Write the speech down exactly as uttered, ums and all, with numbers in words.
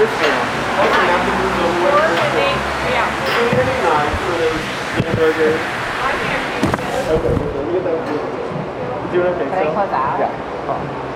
this one. Hopefully not to move over. Yeah. Twenty-nine for those hamburgers. Okay, we'll get that. You doing okay? Cái này kho giả. Yeah.